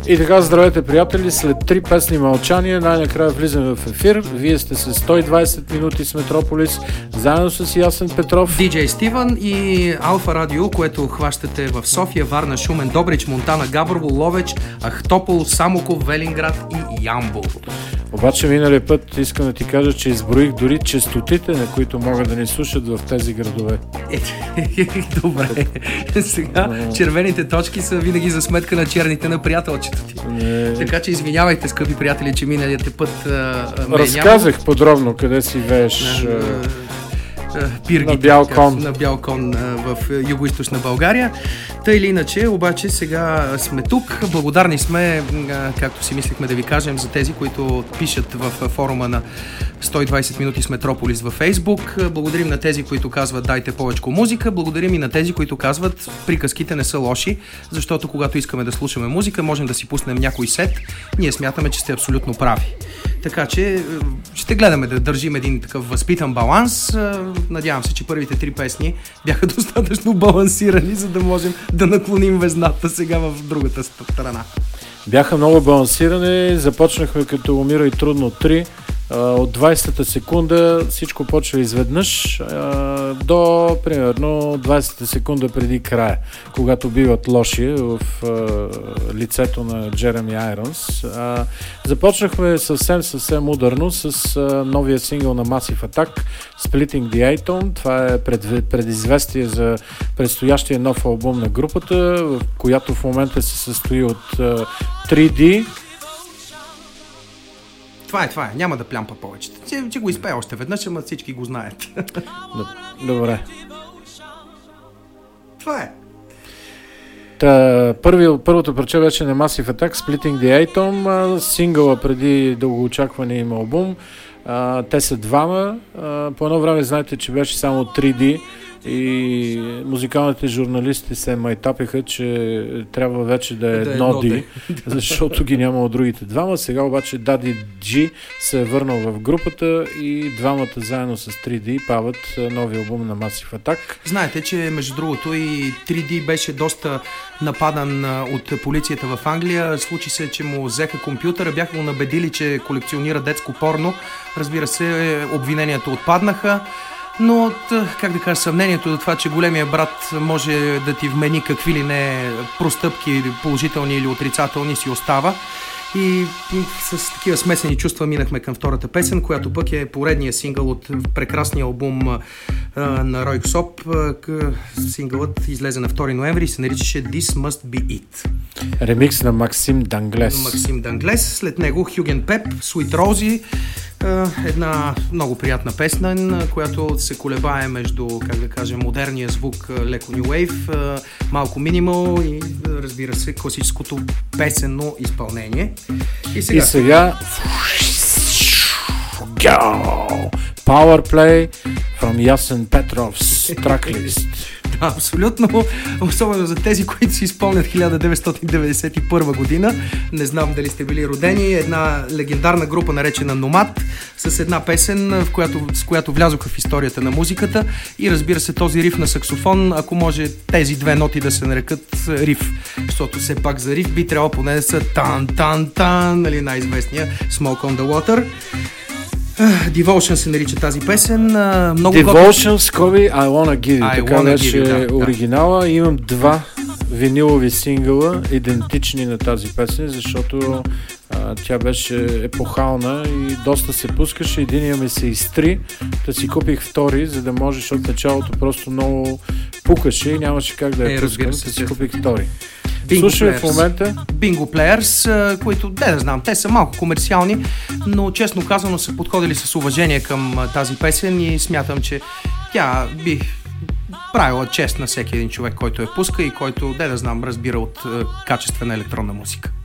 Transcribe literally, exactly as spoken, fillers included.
И така, здравейте, приятели, след три песни мълчание най-накрая влизаме в ефир. Вие сте с сто и двайсет минути с Метрополис, заедно с Ясен Петров, диджей Стивън и Алфа Радио, което хващате в София, Варна, Шумен, Добрич, Монтана, Габрово, Ловеч, Ахтопол, Самоков, Велинград и Ямбол. Обаче миналия път искам да ти кажа, че изброих дори честотите, на които могат да ни слушат в тези градове. Добре. Сега Но... червените точки са винаги за сметка на черните на приятелчето ти. Не... Така че извинявайте, скъпи приятели, че миналият път а, разказах няма... подробно къде си вееш а... пиргите, на бял кон, на бял кон в югоизточна България. Та или иначе, обаче сега сме тук. Благодарни сме, както си мислихме да ви кажем, за тези, които пишат в форума на сто и двайсет минути с Метрополис във Фейсбук. Благодарим на тези, които казват дайте повече музика. Благодарим и на тези, които казват приказките не са лоши, защото когато искаме да слушаме музика, можем да си пуснем някой сет. Ние смятаме, че сте абсолютно прави. Така че ще гледаме да държим един такъв възпитан баланс. Надявам се, че първите три песни бяха достатъчно балансирани, за да можем да наклоним везната сега в другата страна. Бяха много балансирани. Започнахме като умира и трудно три. От двайсета секунда всичко почва изведнъж до примерно двайсета секунда преди края, когато биват лоши в лицето на Джереми Айронс. Започнахме съвсем съвсем ударно с новия сингъл на Massive Attack Splitting the Atom. Това е пред, предизвестие за предстоящия нов албум на групата, в която в момента се състои от три Ди. Това е, това е. Няма да плямпа повече. Че, че го изпея още веднъж, ама всички го знаят. Добре. Това е. Та, първи, първото парче беше на Massive Attack, Splitting the Atom, сингъла преди дългоочаквания им албум. А, те са двама. А, по едно време знаете, че беше само три Ди и музикалните журналисти се майтапиха, че трябва вече да е едно Ди, защото ги няма от другите двама. Сега обаче Дади Джи се е върнал в групата и двамата заедно с три Ди пават новия албум на Massive Attack. Знаете, че между другото и три Ди беше доста нападан от полицията в Англия. Случи се, че му взеха компютъра, бяха го набедили, че колекционира детско порно. Разбира се, обвиненията отпаднаха. Но, как да кажа, съмнението за това, че големия брат може да ти вмени какви ли не простъпки, положителни или отрицателни, си остава. И с такива смесени чувства минахме към втората песен, която пък е поредния сингъл от прекрасния албум а, на Ройксоп. Сингълът излезе на втори ноември и се наричаше This Must Be It. Ремикс на Максим Данглес. Максим Данглес. След него Хюген Пеп, Sweet Rosie. Една много приятна песна, която се колебае между, как да кажем, модерния звук, леко New Wave, малко минимал и, разбира се, класическото песенно изпълнение. И сега... И сега... Power Play from Ясен Петров's Tracklist. Да, абсолютно. Особено за тези, които си изпълнят хиляда деветстотин деветдесет и първа година. Не знам дали сте били родени. Една легендарна група, наречена Номад, с една песен, в която, с която влязоха в историята на музиката. И разбира се, този риф на саксофон, ако може тези две ноти да се нарекат риф. Защото все пак за риф би трябвало поне да са тан-тан-тан, нали, най-известния Smoke on the Water. Devotion се нарича тази песен. Много Devotion, скоби I Wanna Give You. I така беше да, оригинала. Да. Имам два винилови сингъла, идентични на тази песен, защото а, тя беше епохална и доста се пускаше. Единия ми се изтри, да си купих втори, за да можеш от началото просто много пукаше и нямаше как да я е, пускам, да си купих втори. Слушай в момента Bingo Players, които, не да знам, те са малко комерциални, но честно казано са подходили с уважение към тази песен и смятам, че тя би правила чест на всеки един човек, който я пуска и който, не да знам, разбира от качествена електронна музика.